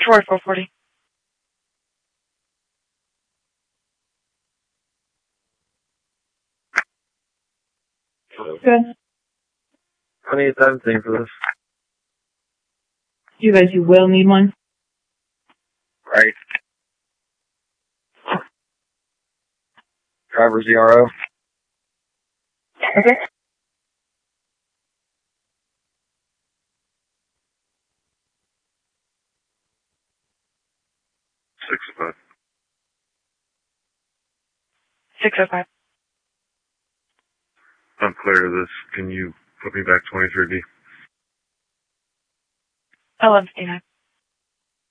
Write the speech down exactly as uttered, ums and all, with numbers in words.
forty-four forty. Good. I need a time thing for this. You guys, you will need one. Right. Driver Z R O. Okay. Six oh five. six oh five. I'm clear of this. Can you put me back twenty-three B? eleven fifty-nine.